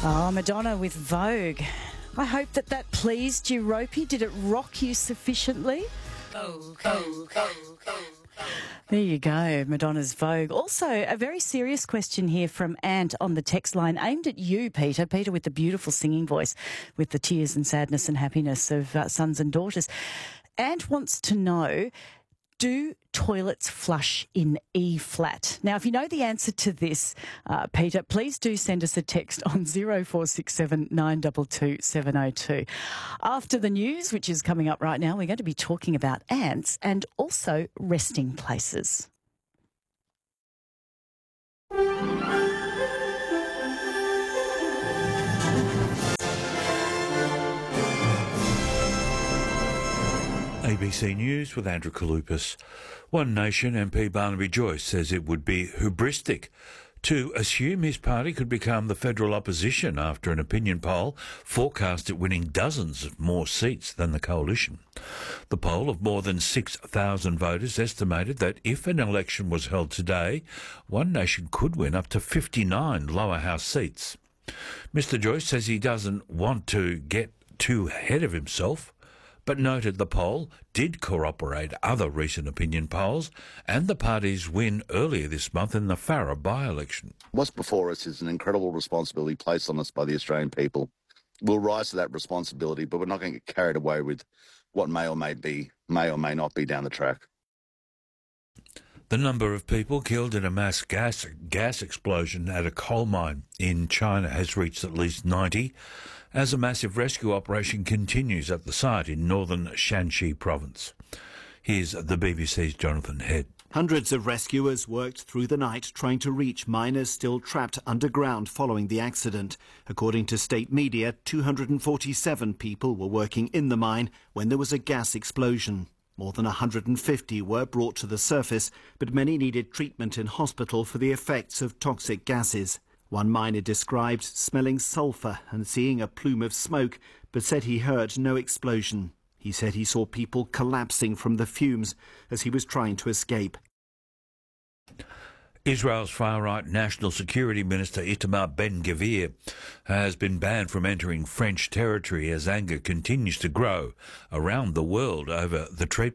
Oh, Madonna with Vogue. I hope that pleased you, Ropey. Did it rock you sufficiently? There you go, Madonna's Vogue. Also, a very serious question here from Ant on the text line, aimed at you, Peter. Peter with the beautiful singing voice, with the tears and sadness and happiness of sons and daughters. Ant wants to know, do toilets flush in E-flat? Now, if you know the answer to this, Peter, please do send us a text on 0467 922 702. After the news, which is coming up right now, we're going to be talking about ants and also resting places. ABC News with Andrew Kalupas. One Nation MP Barnaby Joyce says it would be hubristic to assume his party could become the federal opposition after an opinion poll forecast it winning dozens of more seats than the coalition. The poll of more than 6,000 voters estimated that if an election was held today, One Nation could win up to 59 lower house seats. Mr Joyce says he doesn't want to get too ahead of himself, but noted the poll did corroborate other recent opinion polls and the party's win earlier this month in the Farrer by-election. What's before us is an incredible responsibility placed on us by the Australian people. We'll rise to that responsibility, but we're not going to get carried away with what may or may not be down the track. The number of people killed in a mass gas explosion at a coal mine in China has reached at least 90, as a massive rescue operation continues at the site in northern Shanxi province. Here's the BBC's Jonathan Head. Hundreds of rescuers worked through the night trying to reach miners still trapped underground following the accident. According to state media, 247 people were working in the mine when there was a gas explosion. More than 150 were brought to the surface, but many needed treatment in hospital for the effects of toxic gases. One miner described smelling sulphur and seeing a plume of smoke, but said he heard no explosion. He said he saw people collapsing from the fumes as he was trying to escape. Israel's far-right National Security Minister Itamar Ben-Gvir has been banned from entering French territory as anger continues to grow around the world over the treatment